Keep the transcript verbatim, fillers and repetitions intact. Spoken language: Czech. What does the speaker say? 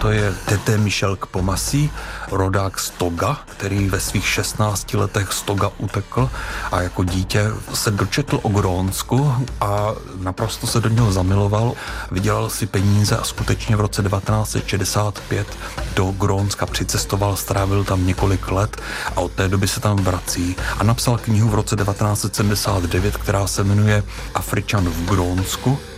to je Tete Michel Kpomasi, rodák z Toga, který ve svých šestnácti letech z Toga utekl a jako dítě se dočetl o Grónsku a naprosto se do něho zamiloval. Vydělal si peníze a skutečně v roce devatenáct set šedesát pět do Grónska přicestoval, strávil tam několik let a od té doby se tam vrací a napsal knihu v roce devatenáct set sedmdesát devět, která se jmenuje Afričan v Grónsku.